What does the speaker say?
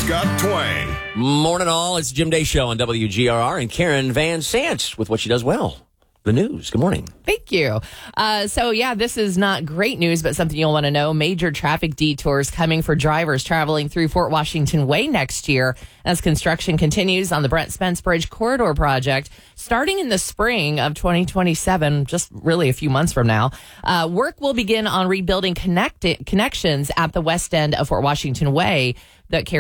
He's got twang. Morning all, it's Jim Day Show on WGRR and Karen Van Sant with what she does well, the news. Good morning. Thank you. This is not great news, but something you'll want to know. Major traffic detours coming for drivers traveling through Fort Washington Way next year as construction continues on the Brent Spence Bridge Corridor project. Starting in the spring of 2027, just really a few months from now, work will begin on rebuilding connections at the west end of Fort Washington Way that carries